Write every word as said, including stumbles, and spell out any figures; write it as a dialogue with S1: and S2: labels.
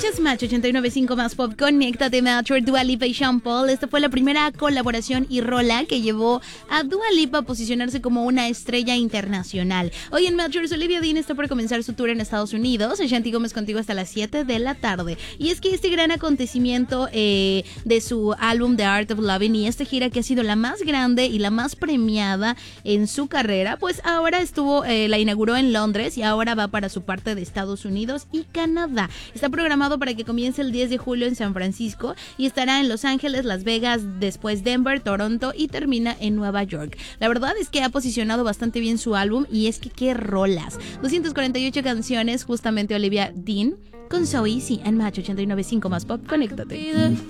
S1: Escuchas Match ochenta y nueve punto cinco más pop. Conéctate, Match, Dua Lipa y Sean Paul. Esta fue la primera colaboración y rola que llevó a Dua Lipa a posicionarse como una estrella internacional. Hoy en Match, Olivia Dean está por comenzar su tour en Estados Unidos. Shanti Gómez contigo hasta las siete de la tarde. Y es que este gran acontecimiento eh, de su álbum The Art of Loving y esta gira que ha sido la más grande y la más premiada en su carrera, pues ahora estuvo, eh, la inauguró en Londres y ahora va para su parte de Estados Unidos y Canadá. Está programado para que comience el diez de julio en San Francisco y estará en Los Ángeles, Las Vegas, después Denver, Toronto y termina en Nueva York. La verdad es que ha posicionado bastante bien su álbum y es que qué rolas. doscientas cuarenta y ocho canciones, justamente Olivia Dean con So Easy en Match ochenta y nueve punto cinco más pop. Conéctate.